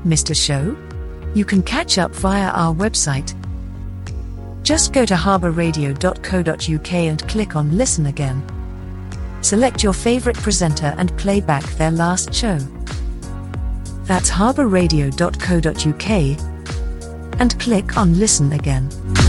Missed a show? You can catch up via our website. Just go to harbourradio.co.uk and click on Listen Again. Select your favourite presenter and play back their last show. That's harbourradio.co.uk and click on Listen Again.